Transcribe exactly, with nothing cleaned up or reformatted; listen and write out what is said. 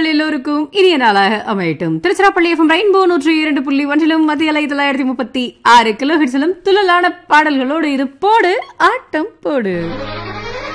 உங்கள் எல்லோருக்கும் இனிய நாளாக அமையட்டும். திருச்சிராப்பள்ளி எஃப்எம் ரெயின்போ நூற்றி இரண்டு புள்ளி ஒன்றிலும் மத்திய அலை தொள்ளாயிரத்தி முப்பத்தி ஆறு கிலோ ஹெர்ட்ஸிலும் துள்ளலான பாடல்களோடு இது போடு ஆட்டம் போடு.